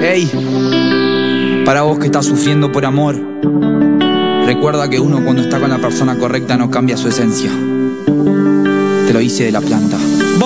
Ey, para vos que estás sufriendo por amor, recuerda que uno cuando está con la persona correcta no cambia su esencia. Te lo hice de la planta.